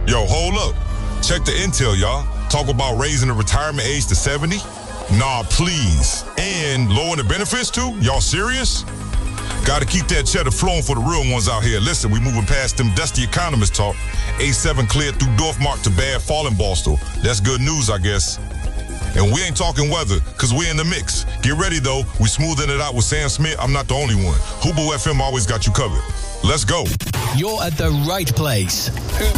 Yo, hold up. Check the intel, y'all. Talk about raising the retirement age to 70? Nah, please. And lowering the benefits too? Y'all serious? Gotta keep that cheddar flowing for the real ones out here. Listen, we moving past them dusty economist talk. A7 cleared through Dorfmark to bad falling Boston. That's good news, I guess. And we ain't talking weather, because we in the mix. Get ready, though. We smoothing it out with Sam Smith. I'm not the only one. Hubo FM always got you covered. Let's go. You're at the right place.